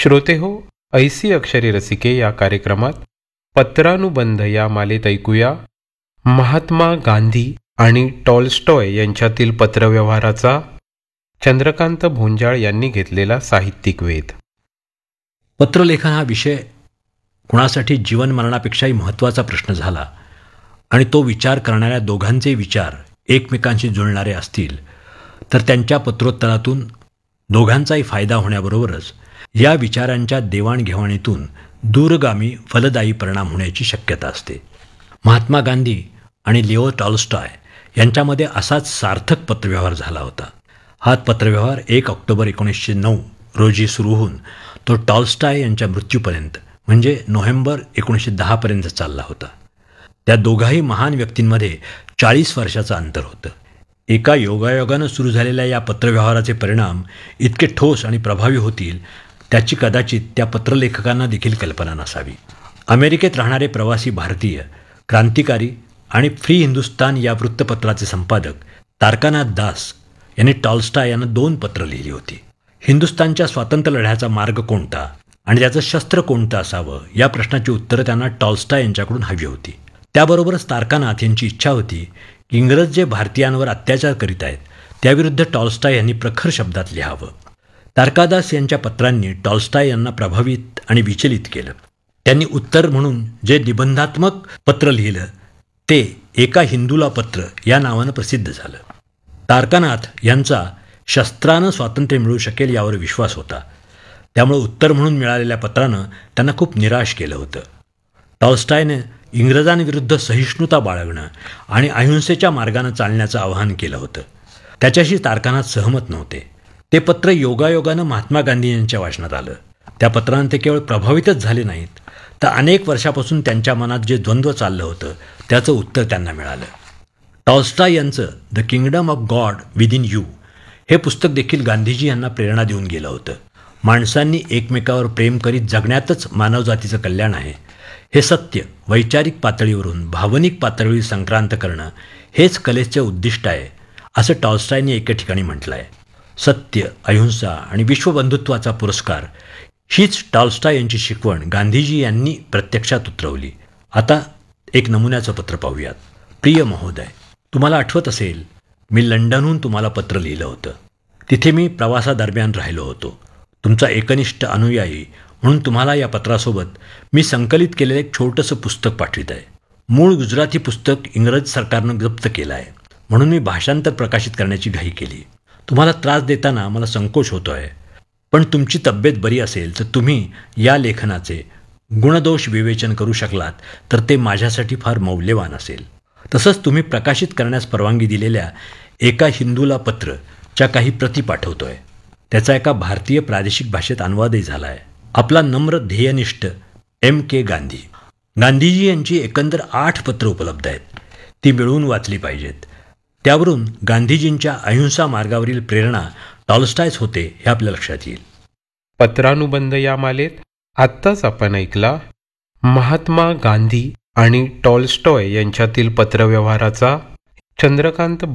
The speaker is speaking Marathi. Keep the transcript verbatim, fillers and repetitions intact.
श्रोते हो, ऐसी अक्षरे रसिके या कार्यक्रमात पत्रानुबंध या मालेत ऐकूया महात्मा गांधी आणि टॉल्स्टॉय यांच्यातील पत्रव्यवहाराचा चंद्रकांत भोंजाळ यांनी घेतलेला साहित्यिक वेध. पत्रलेखन हा विषय कुणासाठी जीवनमरणापेक्षाही महत्त्वाचा प्रश्न झाला आणि तो विचार करणाऱ्या दोघांचे विचार एकमेकांशी जुळणारे असतील तर त्यांच्या पत्रोत्तरातून दोघांचाही फायदा होण्याबरोबरच या विचारांच्या देवाणघेवाणीतून दूरगामी फलदायी परिणाम होण्याची शक्यता असते. महात्मा गांधी आणि लिओ टॉल्स्टॉय यांच्यामध्ये असाच सार्थक पत्रव्यवहार झाला होता. हा पत्रव्यवहार एक ऑक्टोबर एकोणीसशे नऊ रोजी सुरू होऊन तो टॉल्स्टॉय यांच्या मृत्यूपर्यंत म्हणजे नोव्हेंबर एकोणीसशे दहापर्यंत चालला होता. त्या दोघाही महान व्यक्तींमध्ये चाळीस वर्षाचं अंतर होतं. एका योगायोगानं सुरू झालेल्या या पत्रव्यवहाराचे परिणाम इतके ठोस आणि प्रभावी होतील त्याची कदाचित त्या पत्रलेखकांना देखील कल्पना नसावी. अमेरिकेत राहणारे प्रवासी भारतीय क्रांतिकारी आणि फ्री हिंदुस्तान या वृत्तपत्राचे संपादक तारकानाथ दास यांनी टॉल्स्टॉय यांना दोन पत्र लिहिली होती. हिंदुस्तानच्या स्वातंत्र्य लढ्याचा मार्ग कोणता आणि त्याचं शस्त्र कोणतं असावं या प्रश्नाची उत्तरं त्यांना टॉल्स्टॉय यांच्याकडून हवी होती. त्याबरोबरच तारकानाथ यांची इच्छा होती की इंग्रज जे भारतीयांवर अत्याचार करीत आहेत त्याविरुद्ध टॉल्स्टॉय यांनी प्रखर शब्दात लिहावं. तारकादास यांच्या पत्रांनी टॉल्स्टॉय यांना प्रभावित आणि विचलित केलं. त्यांनी उत्तर म्हणून जे निबंधात्मक पत्र लिहिलं ते एका हिंदूला पत्र या नावानं प्रसिद्ध झालं. तारकानाथ यांचा शस्त्रानं स्वातंत्र्य मिळू शकेल यावर विश्वास होता. त्यामुळे उत्तर म्हणून मिळालेल्या पत्रानं त्यांना खूप निराश केलं होतं. टॉल्स्टॉयने इंग्रजांविरुद्ध सहिष्णुता बाळगणं आणि अहिंसेच्या मार्गानं चालण्याचं आवाहन केलं होतं. त्याच्याशी तारकानाथ सहमत नव्हते. ते पत्र योगायोगानं महात्मा गांधी यांच्या वाचनात आलं. त्या पत्रानं ते केवळ प्रभावितच झाले नाहीत तर अनेक वर्षापासून त्यांच्या मनात जे द्वंद्व चाललं होतं त्याचं उत्तर त्यांना मिळालं. टॉल्स्टॉय यांचं the kingdom of God within you हे पुस्तक देखील गांधीजी यांना प्रेरणा देऊन गेलं होतं. माणसांनी एकमेकावर प्रेम करीत जगण्यातच मानवजातीचं कल्याण आहे हे सत्य वैचारिक पातळीवरून भावनिक पातळीवर संक्रांत करणं हेच कलेचे उद्दिष्ट आहे असं टॉल्स्टॉयने एके ठिकाणी म्हटलं आहे. सत्य, अहिंसा आणि विश्वबंधुत्वाचा पुरस्कार हीच टॉल्स्टॉय यांची शिकवण गांधीजी यांनी प्रत्यक्षात उतरवली. आता एक नमुन्याचं पत्र पाहूयात. प्रिय महोदय, तुम्हाला आठवत असेल मी लंडनहून तुम्हाला पत्र लिहिलं होतं. तिथे मी प्रवासादरम्यान राहिलो होतो. तुमचा एकनिष्ठ अनुयायी म्हणून तुम्हाला या पत्रासोबत मी संकलित केलेलं एक छोटंसं पुस्तक पाठवित आहे. मूळ गुजराती पुस्तक इंग्रज सरकारनं जप्त केलं आहे म्हणून मी भाषांतर प्रकाशित करण्याची घाई केली. तुम्हाला त्रास देताना मला संकोच होतो आहे, पण तुमची तब्येत बरी असेल तर तुम्ही या लेखनाचे गुणदोष विवेचन करू शकलात तर ते माझ्यासाठी फार मौल्यवान असेल. तसंच तुम्ही प्रकाशित करण्यास परवानगी दिलेल्या एका हिंदूला पत्रच्या काही प्रती पाठवतो आहे. त्याचा एका भारतीय प्रादेशिक भाषेत अनुवादही झाला आहे. आपला नम्र ध्येयनिष्ठ एम के गांधी. गांधीजी यांची एकंदर आठ पत्र उपलब्ध आहेत. ती मिळवून वाचली पाहिजेत. त्यावरून गांधीजींच्या अहिंसा मार्गावरील प्रेरणा टॉल्स्टॉयच होते हे आपल्या लक्षात येईल. पत्रानुबंध या मालेत आत्ताच आपण ऐकला महात्मा गांधी आणि टॉल्स्टॉय यांच्यातील पत्रव्यवहाराचा चंद्रकांत